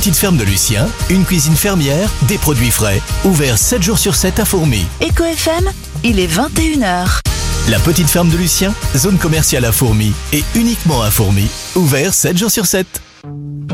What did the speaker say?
petite ferme de Lucien, une cuisine fermière, des produits frais. Ouvert 7 jours sur 7 à Fourmies. Éco FM, il est 21h. La petite ferme de Lucien, zone commerciale à Fourmies et uniquement à Fourmies. Ouvert 7 jours sur 7.